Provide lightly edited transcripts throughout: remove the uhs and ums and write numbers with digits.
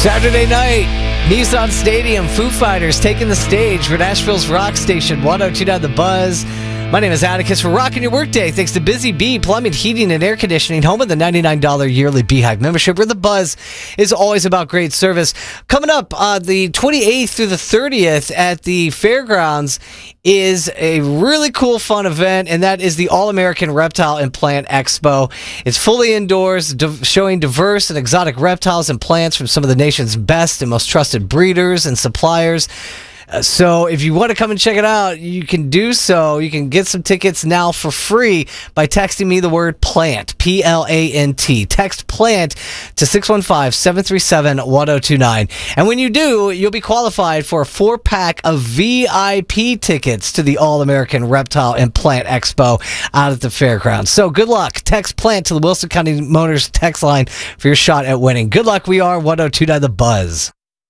Saturday night, Nissan Stadium, Foo Fighters taking the stage for Nashville's rock station, 102.9 The Buzz. My name is Atticus. We're rocking your workday thanks to Busy Bee Plumbing, Heating, and Air Conditioning, home of the $99 yearly Beehive membership, where The Buzz is always about great service. Coming up the 28th through the 30th at the Fairgrounds is a really cool, fun event, and that is the All-American Reptile and Plant Expo. It's fully indoors, showing diverse and exotic reptiles and plants from some of the nation's best and most trusted breeders and suppliers. So if you want to come and check it out, you can do so. You can get some tickets now for free by texting me the word PLANT, P-L-A-N-T. Text PLANT to 615-737-1029. And when you do, you'll be qualified for a 4-pack of VIP tickets to the All-American Reptile and Plant Expo out at the Fairgrounds. So good luck. Text PLANT to the Wilson County Motors text line for your shot at winning. Good luck. We are 102.9 The Buzz.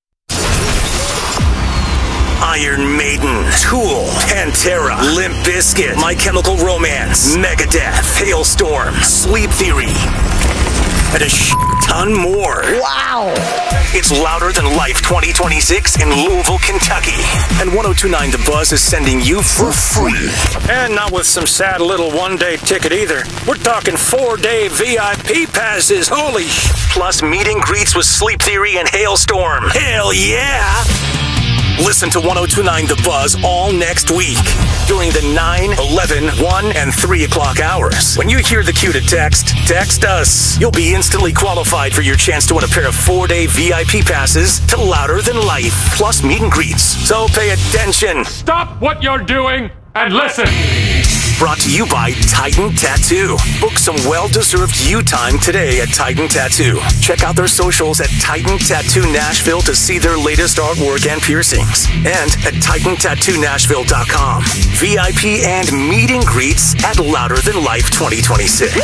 Iron Maiden, Tool, Pantera, Limp Bizkit, My Chemical Romance, Megadeth, Hailstorm, Sleep Theory, and a ton more. Wow! It's Louder Than Life 2026 in Louisville, Kentucky. And 102.9 The Buzz is sending you for free. And not with some sad little one-day ticket either. We're talking 4-day VIP passes. Holy Plus meet and greets with Sleep Theory and Hailstorm. Hell yeah! Listen to 102.9 The Buzz all next week during the 9, 11, 1, and 3 o'clock hours. When you hear the cue to text us. You'll be instantly qualified for your chance to win a pair of 4-day VIP passes to Louder Than Life, plus meet and greets. So pay attention. Stop what you're doing and listen. Brought to you by Titan Tattoo. Book some well-deserved you time today at Titan Tattoo. Check out their socials at Titan Tattoo Nashville to see their latest artwork and piercings. And at TitanTattooNashville.com. VIP and meet and greets at Louder Than Life 2026.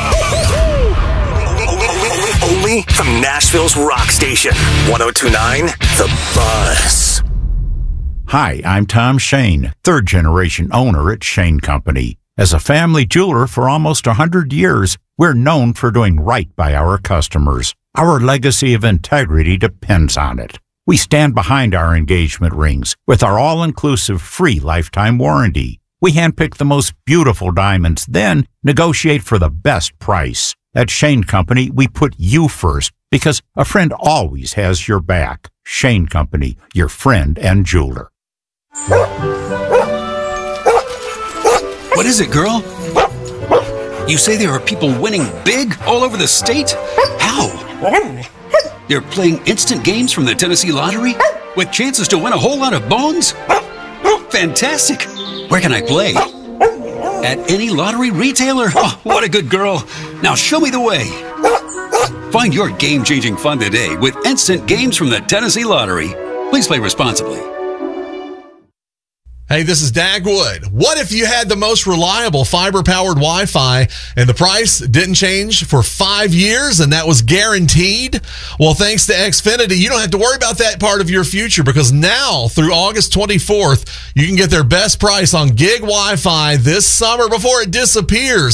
Only from Nashville's rock station. 102.9 The Buzz. Hi, I'm Tom Shane, third-generation owner at Shane Company. As a family jeweler for almost 100 years, we're known for doing right by our customers. Our legacy of integrity depends on it. We stand behind our engagement rings with our all-inclusive free lifetime warranty. We handpick the most beautiful diamonds, then negotiate for the best price. At Shane Company, we put you first because a friend always has your back. Shane Company, your friend and jeweler. What is it, girl? You say there are people winning big all over the state? How? They're playing instant games from the Tennessee Lottery with chances to win a whole lot of bones? Fantastic! Where can I play? At any lottery retailer? Oh, what a good girl. Now show me the way. Find your game-changing fun today with instant games from the Tennessee Lottery. Please play responsibly. Hey, this is Dagwood. What if you had the most reliable fiber-powered Wi-Fi and the price didn't change for 5 years and that was guaranteed? Well, thanks to Xfinity, you don't have to worry about that part of your future because now through August 24th, you can get their best price on gig Wi-Fi this summer before it disappears.